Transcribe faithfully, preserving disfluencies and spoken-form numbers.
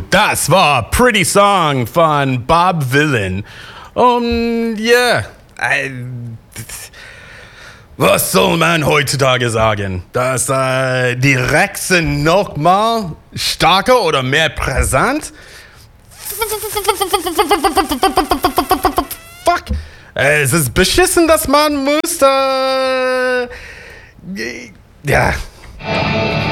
Das war Pretty Song von Bob Vylan. Und ja, äh, was soll man heutzutage sagen? Dass äh, die Rex sind noch mal stärker oder mehr präsent? Fuck. Äh, es ist beschissen, dass man muss. Äh, ja.